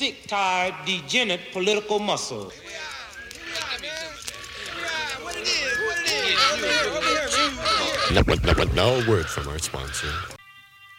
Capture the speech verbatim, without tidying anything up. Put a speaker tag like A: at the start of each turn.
A: sick, tired, degenerate political muscle.
B: Now, now, now a word from our sponsor.